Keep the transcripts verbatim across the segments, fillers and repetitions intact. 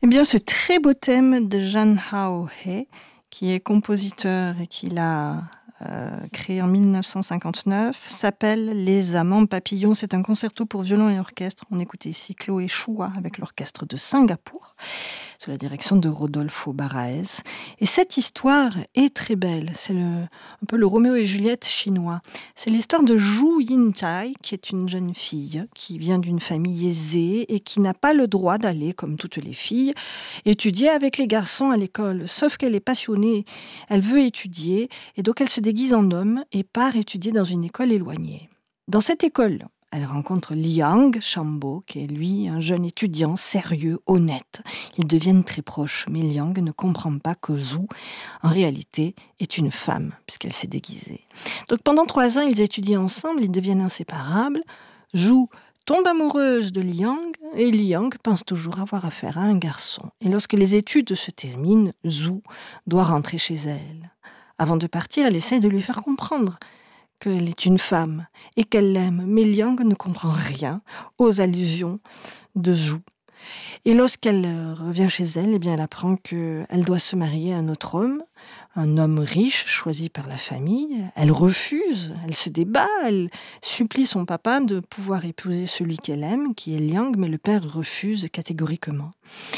Eh bien, ce très beau thème de Jan Hao He, qui est compositeur et qui l'a euh, créé en mille neuf cent cinquante-neuf, s'appelle Les Amants Papillons. C'est un concerto pour violon et orchestre. On écoutait ici Chloé Chua avec l'orchestre de Singapour, sous la direction de Rodolfo Baraez. Et cette histoire est très belle. C'est le, un peu le Roméo et Juliette chinois. C'est l'histoire de Zhu Yintai, qui est une jeune fille qui vient d'une famille aisée et qui n'a pas le droit d'aller, comme toutes les filles, étudier avec les garçons à l'école. Sauf qu'elle est passionnée, elle veut étudier, et donc elle se déguise en homme et part étudier dans une école éloignée. Dans cette école, elle rencontre Liang Shambo, qui est lui un jeune étudiant sérieux, honnête. Ils deviennent très proches, mais Liang ne comprend pas que Zhu, en réalité, est une femme, puisqu'elle s'est déguisée. Donc pendant trois ans, ils étudient ensemble, ils deviennent inséparables. Zhu tombe amoureuse de Liang, et Liang pense toujours avoir affaire à un garçon. Et lorsque les études se terminent, Zhu doit rentrer chez elle. Avant de partir, elle essaie de lui faire comprendre qu'elle est une femme et qu'elle l'aime, mais Liang ne comprend rien aux allusions de Zhu. Et lorsqu'elle revient chez elle, eh bien, elle apprend qu'elle doit se marier à un autre homme, un homme riche choisi par la famille. Elle refuse, elle se débat, elle supplie son papa de pouvoir épouser celui qu'elle aime, qui est Liang, mais le père refuse catégoriquement.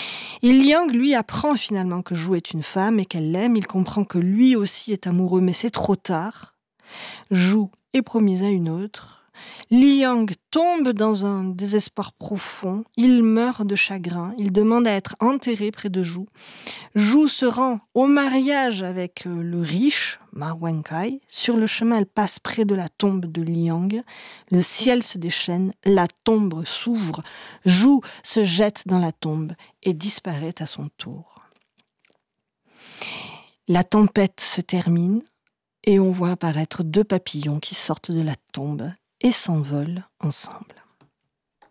Et Liang, lui, apprend finalement que Zhu est une femme et qu'elle l'aime. Il comprend que lui aussi est amoureux, mais c'est trop tard. Zhu est promise à une autre. Liang tombe dans un désespoir profond. Il meurt de chagrin. Il demande à être enterré près de Zhu. Zhu se rend au mariage avec le riche, Ma Wenkai. Sur le chemin, elle passe près de la tombe de Liang. Le ciel se déchaîne, la tombe s'ouvre. Zhu se jette dans la tombe et disparaît à son tour. La tempête se termine. Et on voit apparaître deux papillons qui sortent de la tombe et s'envolent ensemble.